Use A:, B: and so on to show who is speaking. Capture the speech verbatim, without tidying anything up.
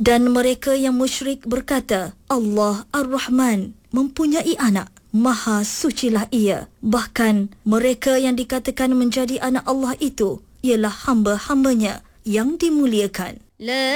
A: Dan mereka yang musyrik berkata, Allah Ar-Rahman mempunyai anak. Maha sucilah ia. Bahkan mereka yang dikatakan menjadi anak Allah itu ialah hamba-hambanya yang dimuliakan.